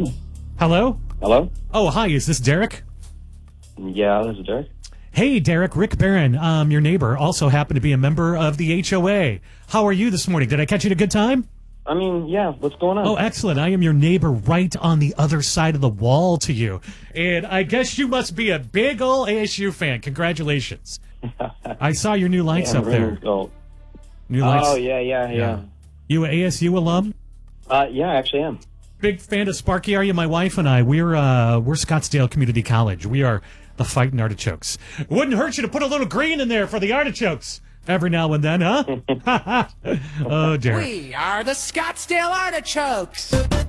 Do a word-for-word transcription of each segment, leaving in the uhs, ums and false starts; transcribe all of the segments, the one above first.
Hello? Hello? Oh, hi. Is this Derek? Yeah, this is Derek. Hey, Derek. Rick Barron, um, your neighbor, also happened to be a member of the H O A. How are you this morning? Did I catch you at a good time? I mean, yeah, what's going on? Oh, excellent. I am your neighbor right on the other side of the wall to you. And I guess you must be a big old A S U fan. Congratulations. I saw your new lights yeah, up there. Gold. New lights. Oh, yeah, yeah, yeah, yeah. You an A S U alum? Uh, yeah, I actually am. Big fan of Sparky, are you? My wife and I, we're uh, we're Scottsdale Community College. We are the Fighting Artichokes. Wouldn't hurt you to put a little green in there for the artichokes every now and then, huh? Oh, Derek. We are the Scottsdale Artichokes.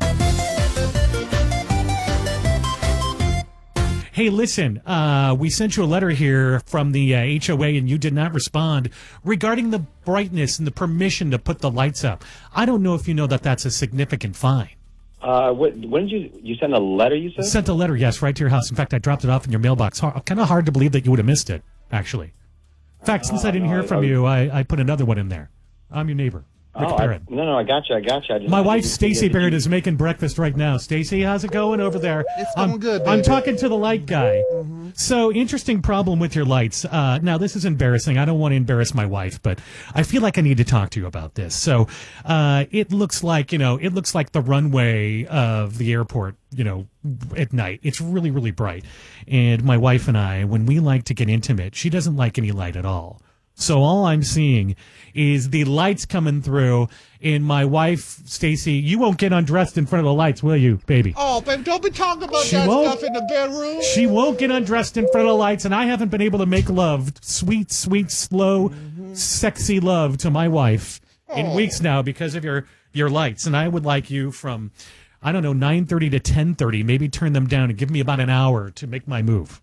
Hey, listen, uh, we sent you a letter here from the uh, H O A, and you did not respond regarding the brightness and the permission to put the lights up. I don't know if you know that that's a significant fine. Uh, what, when did you, you send a letter, you said? Sent a letter, yes, right to your house. In fact, I dropped it off in your mailbox. Kind of hard to believe that you would have missed it, actually. In fact, since uh, I didn't no, hear I, from I, you, I, I put another one in there. I'm your neighbor, Rick oh, Barrett. I, no, no, I got you, I got you. I just, My I wife, didn't- Stacy did Barrett, you- is making breakfast right now. Stacy, how's it going over there? It's going I'm, good, I'm baby. talking to the light guy. Mm-hmm. So, interesting problem with your lights. Uh, now, this is embarrassing. I don't want to embarrass my wife, but I feel like I need to talk to you about this. So, uh, it looks like, you know, it looks like the runway of the airport, you know, at night. It's really, really bright. And my wife and I, when we like to get intimate, she doesn't like any light at all. So all I'm seeing is the lights coming through, and my wife, Stacy, you won't get undressed in front of the lights, will you, baby? Oh, baby, don't be talking about She that won't. stuff in the bedroom. She won't get undressed in front of the lights, and I haven't been able to make love, sweet, sweet, slow, mm-hmm. sexy love to my wife in Oh. weeks now because of your, your lights. And I would like you from, I don't know, nine thirty to ten thirty, maybe turn them down and give me about an hour to make my move.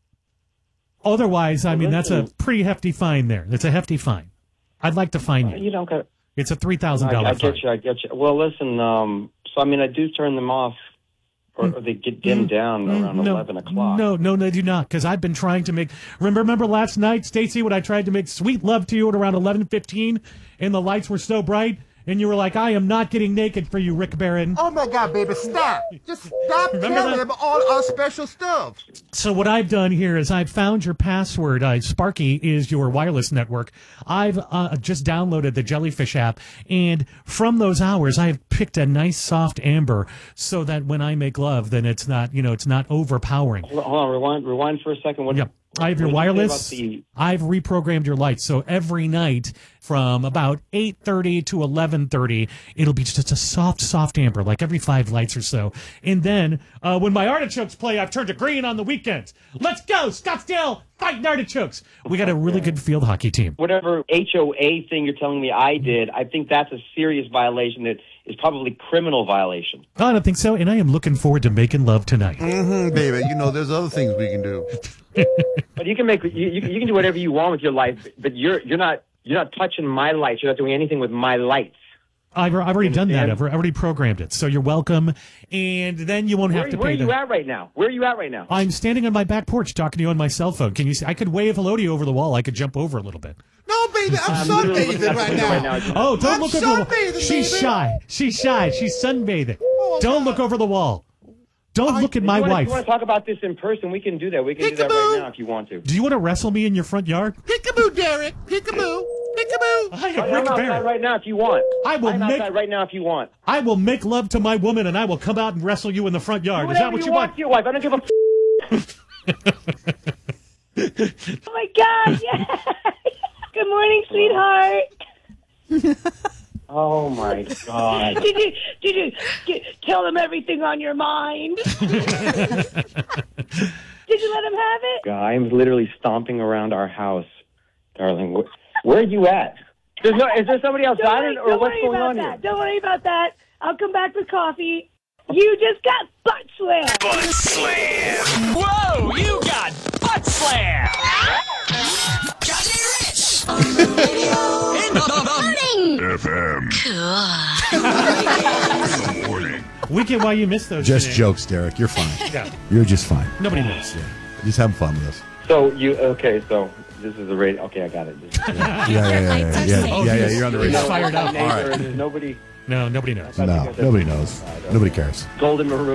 Otherwise, I mean, that's a pretty hefty fine there. That's a hefty fine. I'd like to fine you. You don't got It's a three thousand I, dollars I fine. get you, I get you. Well, listen, um, so, I mean, I do turn them off, or, or they get dimmed down around no, eleven o'clock. No, no, they do not, because I've been trying to make... Remember, remember last night, Stacy, when I tried to make sweet love to you at around eleven fifteen, and the lights were so bright, and you were like, I am not getting naked for you, Rick Barron. Oh, my God, baby, stop. Just stop Remember telling that? them all our special stuff. So what I've done here is I've found your password. Uh, Sparky is your wireless network. I've uh, just downloaded the Jellyfish app, and from those hours, I've picked a nice soft amber so that when I make love, then it's not, you know, it's not overpowering. Hold on, hold on, rewind, rewind for a second. What, Yep. I have your what did you say wireless. about the- I've reprogrammed your lights. So every night from about eight thirty to eleven thirty, it'll be just a soft, soft amber, like every five lights or so. And then uh, when my artichokes play, I've turned to green on the weekends. Let's go, Scottsdale, fighting artichokes. We got a really good field hockey team. Whatever H O A thing you're telling me I did, I think that's a serious violation that is probably criminal violation. I don't think so, and I am looking forward to making love tonight. Mm-hmm, baby. You know, there's other things we can do. But you can make you, you, you can do whatever you want with your life, but you're you're not you're not touching my lights. You're not doing anything with my lights. I've, I've already done that. And- I've already programmed it. So you're welcome, and then you won't have Where, to where are pay you the... at right now? Where are you at right now? I'm standing on my back porch talking to you on my cell phone. Can you see? I could wave hello to you over the wall. I could jump over a little bit. No, baby, I'm, I'm literally looking sunbathing out the right window now. right now. Oh, don't I'm look over the wall. sunbathing, She's baby. shy. She's shy. She's sunbathing. Oh, Don't God. look over the wall. Don't look at my If you wanna- wife. If you want to talk about this in person, we can do that. We can do that Peekaboo. right now if you want to. Do you want to wrestle me in your front yard? Peekaboo, Derek. Peekaboo. Peekaboo. I am I'm Rick outside Barron. right now if you want. I will I'm make- outside right now if you want. I will make love to my woman, and I will come out and wrestle you in the front yard. Is that what you want? to your wife. I don't give a. F- Oh my God! Yeah. Good morning, sweetheart. oh my god. Did you did you get, tell them everything on your mind? Did you let them have it? God, I'm literally stomping around our house, darling. Where, where are you at? There's no. Is there somebody Don't outside, worry, or don't what's worry going about on that. here? Don't worry about that. I'll come back with coffee. You just got butt slammed. Butt slam. Whoa, you got butt slam. Johnny Rich. In the morning. F M. In the morning. We get why you missed those. Just today. jokes, Derek. You're fine. Yeah. You're just fine. Nobody knows. Just having fun with us. So you okay? So this is the radio. Okay, I got it. This is, Yeah, yeah, yeah, yeah, yeah, yeah, Oh, yeah, yeah, he's- You're on the he's radio. fired up. Neighbor, All right. There's nobody. No, nobody knows. No, nobody knows. Nobody cares. Golden maroon.